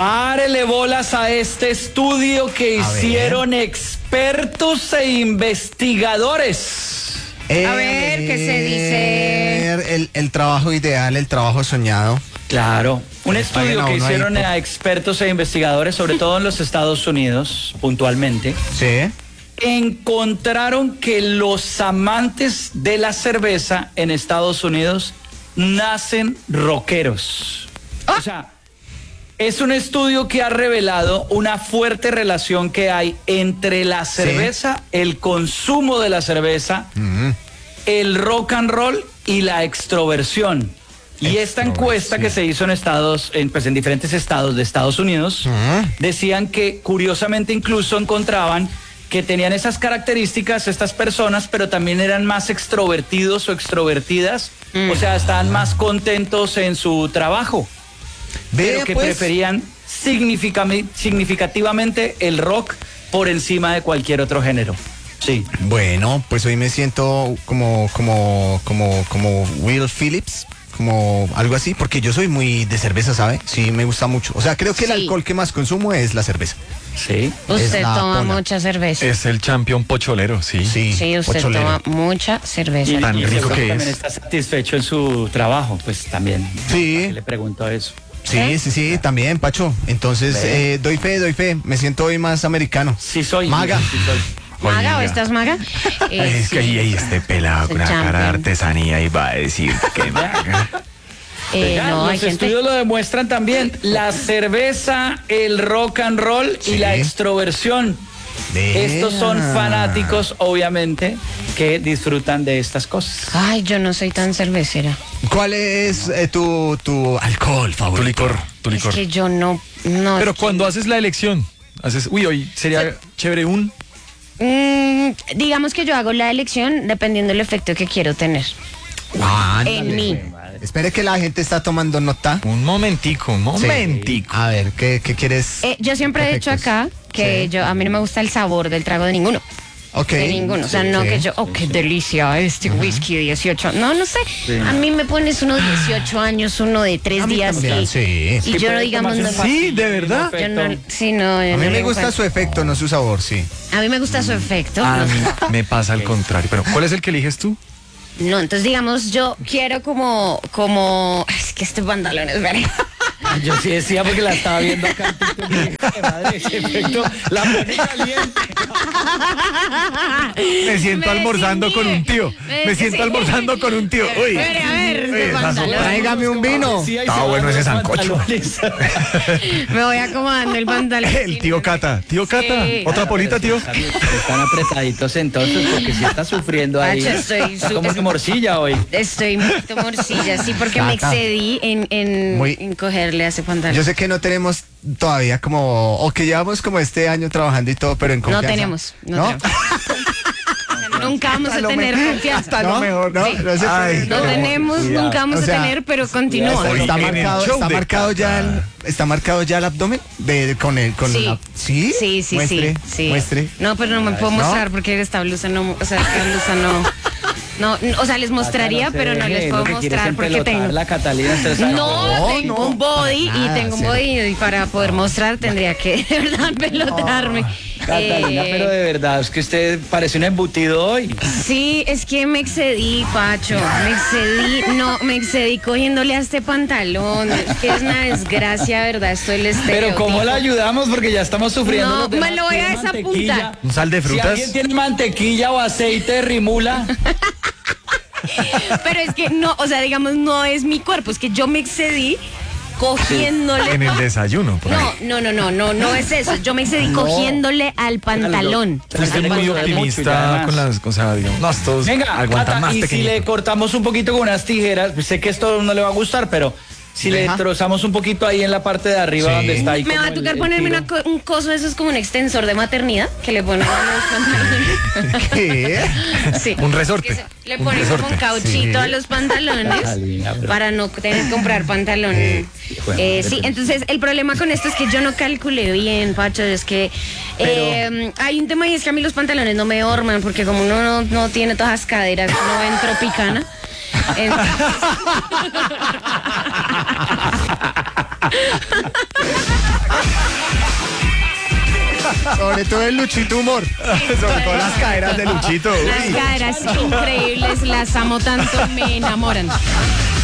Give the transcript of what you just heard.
Párele bolas a este estudio que hicieron expertos e investigadores. A ver, ¿qué se dice? El trabajo ideal, el trabajo soñado. Claro, un estudio que hicieron a expertos e investigadores, sobre todo en los Estados Unidos, puntualmente. Sí. Encontraron que los amantes de la cerveza en Estados Unidos nacen rockeros. O sea, es un estudio que ha revelado una fuerte relación que hay entre la cerveza, el consumo de la cerveza, el rock and roll y la extroversión. Y esta encuesta que se hizo en diferentes estados de Estados Unidos, decían que curiosamente incluso encontraban que tenían esas características estas personas, pero también eran más extrovertidos o extrovertidas, o sea, estaban más contentos en su trabajo, pero que preferían significativamente el rock por encima de cualquier otro género. Sí. Bueno, pues hoy me siento como Will Phillips, como algo así, porque yo soy muy de cerveza, ¿sabe? Sí, me gusta mucho. O sea, creo que el alcohol que más consumo es la cerveza. Sí. Usted toma mucha cerveza. Es el champion pocholero, sí. Sí, usted toma mucha cerveza. Tan rico que también es. está satisfecho en su trabajo, pues también. Sí. Le pregunto eso. Sí, también, Pacho. Entonces, doy fe. Me siento hoy más americano. Sí soy. Maga. Sí soy. ¿Maga o estás maga? Es que ahí este pelado con una cara de artesanía y va a decir que maga. Los estudios lo demuestran también. La cerveza, el rock and roll y la extroversión. Estos son fanáticos, obviamente, que disfrutan de estas cosas. Ay, yo no soy tan cervecera. ¿Cuál es tu alcohol favorito? Tu licor. Es que yo no. Pero cuando haces la elección, hoy sería chévere digamos que yo hago la elección dependiendo del efecto que quiero tener. En mí. Espere que la gente está tomando nota. Un momentico. Sí. A ver, ¿qué quieres? Yo siempre he dicho acá que a mí no me gusta el sabor del trago de ninguno. Ok. De ninguno. O sea, no que yo, qué delicia, whisky 18. No sé. Sí. A mí me pones uno de 18 años, uno de 3 días. También, y yo no digamos. Sí, de verdad. A mí me gusta su efecto, no su sabor, sí. A mí me gusta su efecto. A mí me pasa al contrario. Pero, ¿cuál es el que eliges tú? No, entonces digamos, yo quiero como, es que este pantalón es verga. Yo sí decía porque la estaba viendo acá. Madre, ese efecto, la pone caliente. Me siento almorzando con un tío. Me siento almorzando con un tío. Uy. A ver, este pantalón. Tráigame un vino. Está bueno ese sancocho. Me voy acomodando el pantalón. El tío Cata. Tío Cata. Otra polita, tío. Están apretaditos entonces porque si está sufriendo ahí. Estoy como que morcilla hoy. Estoy un poquito morcilla, sí, porque me excedí en cogerle a ese pantalón. Yo sé que no tenemos todavía o que llevamos como este año trabajando y todo, pero en confianza. No tenemos. Nunca vamos a tener confianza. Hasta lo mejor, ¿no? Sí. No tenemos, nunca vamos a tener, pero continúa. Está marcado ya el abdomen Sí. Muestre. No, pero no me puedo mostrar porque esta blusa no, o sea, les mostraría, pero no les puedo mostrar porque tengo. La Catalina, tengo un body y para poder mostrar tendría que de verdad pelotarme. Catalina, pero de verdad, es que usted parece un embutido hoy. Sí, es que me excedí, Pacho. Me excedí cogiéndole a este pantalón. Es que es una desgracia, ¿verdad? Esto es el estereotipo. Pero ¿cómo la ayudamos? Porque ya estamos sufriendo. No, me lo voy a desapuntar. Un sal de frutas. Si alguien tiene mantequilla o aceite de rimula. Pero es que no, o sea, digamos, no es mi cuerpo, es que yo me excedí cogiéndole. En el desayuno. No es eso. Yo me excedí cogiéndole al pantalón. Fuiste muy optimista con las cosas, digamos. No, estos aguantan más y pequeñito. si le cortamos un poquito con unas tijeras, sé que esto no le va a gustar, pero si le trozamos un poquito ahí en la parte de arriba donde está ahí. Me va a tocar ponerme un coso, eso es como un extensor de maternidad que le ponen a los pantalones. ¿Qué? Sí. Un resorte. Le ponen como un cauchito a los pantalones para no tener que comprar pantalón. Sí, entonces el problema con esto es que yo no calculé bien, Pacho, es que hay un tema y es que a mí los pantalones no me horman porque como uno no tiene todas las caderas, uno va en Tropicana. Sobre todo el Luchito humor. Sobre todo las caderas de Luchito. Las caderas increíbles, las amo tanto, me enamoran.